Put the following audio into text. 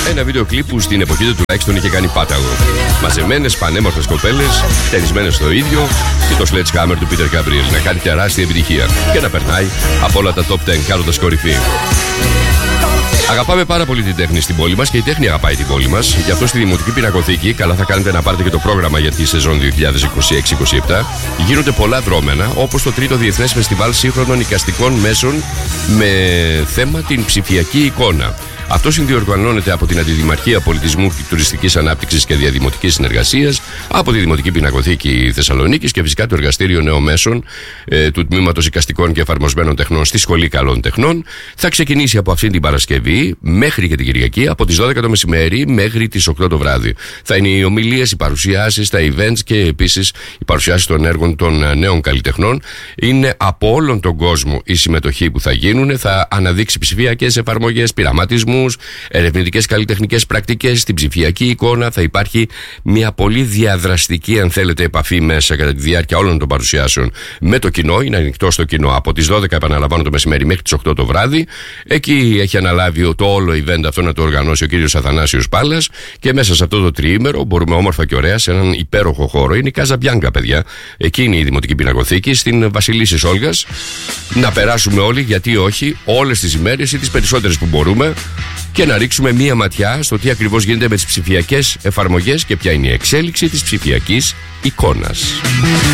Ένα βίντεο κλιπ που στην εποχή του τουλάχιστον είχε κάνει πάταγο. Μαζεμένες πανέμορφες κοπέλες, ταινισμένες στο ίδιο, και το Sledgehammer του Peter Gabriel να κάνει τεράστια επιτυχία και να περνάει από όλα τα top 10 κάνοντας κορυφή. Αγαπάμε πάρα πολύ την τέχνη στην πόλη μας και η τέχνη αγαπάει την πόλη μας. Γι' αυτό στη Δημοτική Πινακοθήκη, καλά θα κάνετε να πάρετε και το πρόγραμμα για τη σεζόν 2026-27, γίνονται πολλά δρόμενα, όπως το 3ο Διεθνές Φεστιβάλ Σύγχρονων Εικαστικών Μέσων με θέμα την ψηφιακή εικόνα. Αυτό συνδιοργανώνεται από την Αντιδημαρχία Πολιτισμού και Τουριστικής Ανάπτυξης και Διαδημοτικής Συνεργασίας, από τη Δημοτική Πινακοθήκη Θεσσαλονίκης και φυσικά το Εργαστήριο Νέων Μέσων του Τμήματος Εικαστικών και Εφαρμοσμένων Τεχνών στη Σχολή Καλών Τεχνών. Θα ξεκινήσει από αυτήν την Παρασκευή μέχρι και την Κυριακή, από τις 12 το μεσημέρι μέχρι τις 8 το βράδυ. Θα είναι οι ομιλίες, οι παρουσιάσεις, τα events και επίσης οι παρουσιάσεις των έργων των νέων καλλιτεχνών. Είναι από όλον τον κόσμο η συμμετοχή που θα γίνουν. Θα αναδείξει ψηφιακές εφαρμογές, πειραματισμού, ερευνητικές καλλιτεχνικές πρακτικές, στην ψηφιακή εικόνα. Θα υπάρχει μια πολύ διαδραστική, αν θέλετε, επαφή μέσα κατά τη διάρκεια όλων των παρουσιάσεων με το κοινό. Είναι ανοιχτό στο κοινό από τις 12, επαναλαμβάνω, το μεσημέρι μέχρι τις 8 το βράδυ. Εκεί έχει αναλάβει το όλο event αυτό να το οργανώσει ο κύριος Αθανάσιος Πάλας, και μέσα σε αυτό το τριήμερο μπορούμε όμορφα και ωραία σε έναν υπέροχο χώρο. Είναι η Κάζα Μπιάνκα, παιδιά. Εκεί είναι η Δημοτική Πινακοθήκη, στην Βασιλίσσης Όλγας. Να περάσουμε όλοι, γιατί όχι, όλες τις ημέρες ή τις περισσότερες που μπορούμε, και να ρίξουμε μία ματιά στο τι ακριβώς γίνεται με τις ψηφιακές εφαρμογές και ποια είναι η εξέλιξη της ψηφιακής εικόνας.